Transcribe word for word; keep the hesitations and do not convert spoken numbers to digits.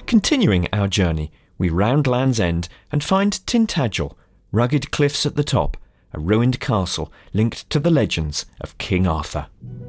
Continuing our journey, we round Land's End and find Tintagel, rugged cliffs at the top, a ruined castle linked to the legends of King Arthur.